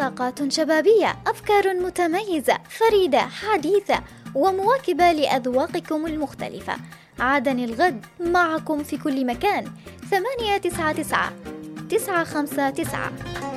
طاقات شبابية، أفكار متميزة فريدة حديثة ومواكبة لأذواقكم المختلفة. عدن الغد معكم في كل مكان. 899 959